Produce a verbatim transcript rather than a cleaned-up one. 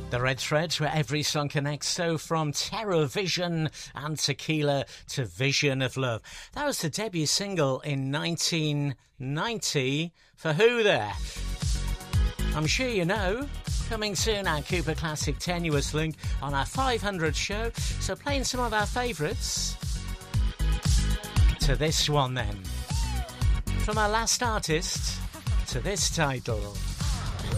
The red thread where every song connects. So from Terror Vision and Tequila to Vision of Love. That was the debut single in nineteen ninety for Who There? I'm sure you know. Coming soon, our Cooper Classic Tenuous Link on our five hundred show. So playing some of our favourites. To this one then. From our last artist to this title.